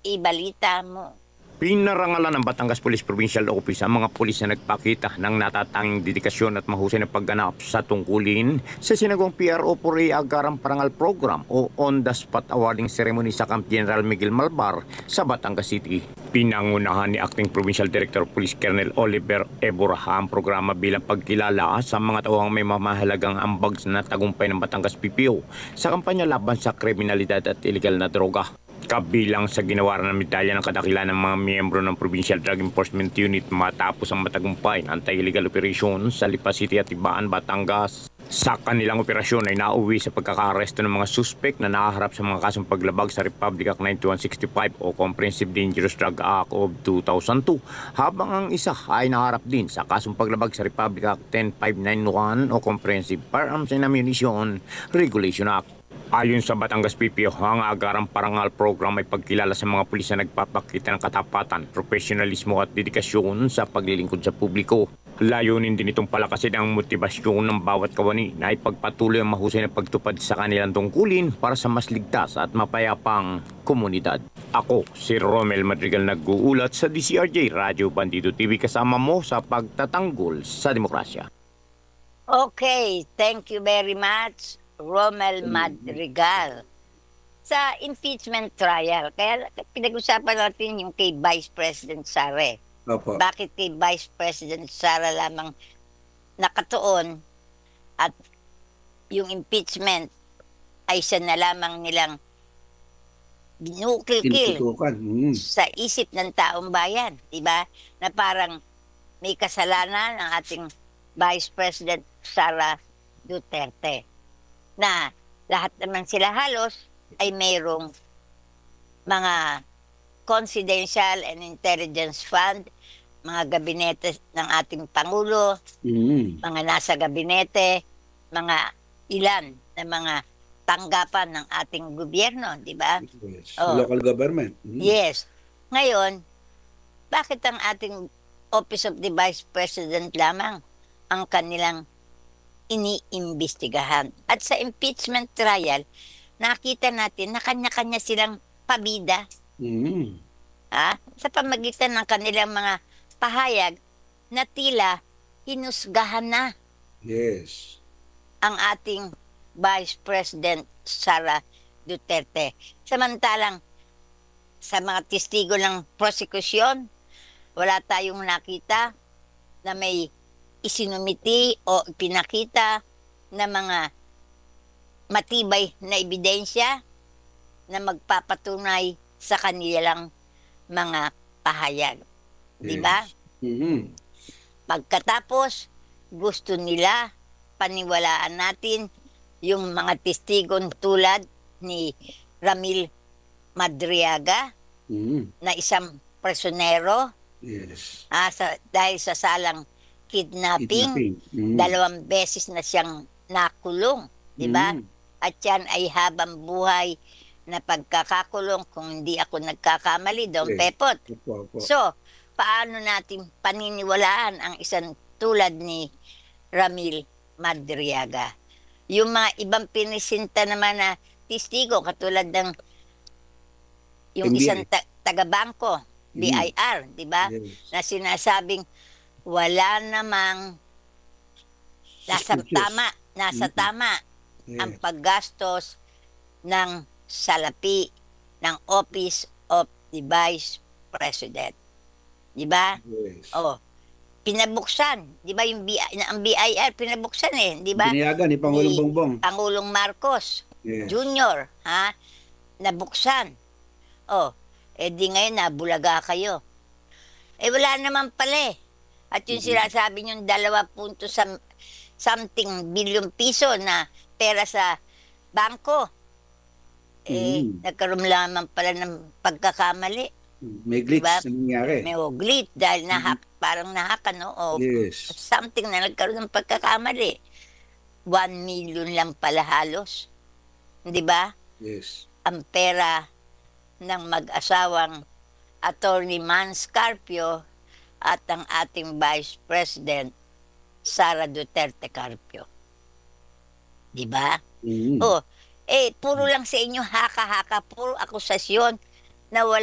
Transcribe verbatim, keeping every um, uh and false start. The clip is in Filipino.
ibalita mo. Pinarangalan ng Batangas Police Provincial Office ang mga pulis na nagpakita ng natatanging dedikasyon at mahusay na pagganap sa tungkulin sa sinagawang P R O four A Agarang Parangal Program o On-the-Spot Awarding Ceremony sa Camp General Miguel Malvar sa Batangas City. Pinangunahan ni Acting Provincial Director Police Colonel Oliver Eburaha ang programa bilang pagkilala sa mga tauhang may mamahalagang ambag na tagumpay ng Batangas P P O sa kampanya laban sa kriminalidad at iligal na droga. Kabilang sa ginawaran ng medalya ng kadakilan ng mga miyembro ng Provincial Drug Enforcement Unit matapos ang matagumpay ng anti-illegal operation sa Lipa City at Ibaan, Batangas. Sa kanilang operasyon ay nauwi sa pagkakaaresto ng mga suspek na nakaharap sa mga kasong paglabag sa Republic Act ninety-one sixty-five o Comprehensive Dangerous Drug Act of two thousand two, habang ang isa ay nakaharap din sa kasong paglabag sa Republic Act ten five ninety-one o Comprehensive Firearms and Ammunition Regulation Act. Ayon sa Batangas P P O, ang Agarang Parangal Program ay pagkilala sa mga pulis na nagpapakita ng katapatan, profesionalismo at dedikasyon sa paglilingkod sa publiko. Layunin din itong palakasin ang motibasyon ng bawat kawani na ipagpatuloy ang mahusay na pagtupad sa kanilang tungkulin para sa mas ligtas at mapayapang komunidad. Ako, si Romel Madrigal, nag-uulat sa D C R J Radyo Bandido T V, kasama mo sa pagtatanggol sa demokrasya. Okay, thank you very much, Romel Madrigal. Sa impeachment trial, kaya pinag-usapan natin yung kay Vice President Sara. Opo. Bakit kay Vice President Sara lamang nakatuon at yung impeachment ay siya na lamang nilang binukil-kil Tinututukan. Mm. sa isip ng taong bayan, di ba? Na parang may kasalanan ng ating Vice President Sara Duterte. Na lahat naman sila halos ay mayroong mga confidential and intelligence fund, mga gabinete ng ating Pangulo, Mm. mga nasa gabinete, mga ilan na mga tanggapan ng ating gobyerno, di ba? Yes. Oh. Local government. Mm. Yes. Ngayon, bakit ang ating Office of the Vice President lamang ang kanilang iniimbestigahan? At sa impeachment trial, nakita natin na kanya-kanya silang pabida. Mm. Ha? Sa pamagitan ng kanilang mga pahayag na tila hinusgahan na Yes. ang ating Vice President Sara Duterte. Samantalang sa mga testigo ng prosekusyon, wala tayong nakita na may isinumiti o pinakita na mga matibay na ebidensya na magpapatunay sa kanilang mga pahayag. Di ba? Mm-hmm. Pagkatapos, gusto nila paniwalaan natin yung mga testigong tulad ni Ramil Madriaga Mm-hmm. na isang personero Yes. ah, sa, dahil sa salang kidnapping. Kidnapping. Mm. Dalawang beses na siyang nakulong. Di ba? Mm. At yan ay habang buhay na pagkakakulong kung hindi ako nagkakamali, Don Okay. Pepot. Opo, opo. So, paano natin paniniwalaan ang isang tulad ni Ramil Madriaga? Yung mga ibang pinisinta naman na testigo, katulad ng yung N B I. isang ta- taga-bangko, B I R, di ba? Yes. Na sinasabing wala namang nasa Suspicious. tama, nasa Mm. tama Yes. ang paggastos ng salapi ng Office of the Vice President. Di ba? Yes. Oh, pinabuksan. Di ba yung B I, ang B I R pinabuksan eh, di ba? Biniyagan ni Pangulong Ni Bongbong. Pangulong Marcos Yes. Junior, ha? Nabuksan. Oh, eh di ngayon nabulaga kayo. Eh wala naman pala eh. At yung Mhm. sinasabi yung dalawa punto sam, something billion piso na pera sa bangko, eh Mhm. nagkaroon lamang pala ng pagkakamali. May glitch Diba? na nangyari. May oglit dahil nahak, parang nahakan, no? O Yes. something na nagkaroon ng pagkakamali. One million lang pala halos. Di ba? Yes. Ang pera ng mag-asawang Attorney Mans Carpio at ang ating Vice President Sara Duterte Carpio. Di ba? Mm. Oh, eh, puro lang sa inyo haka-haka, puro akusasyon na wala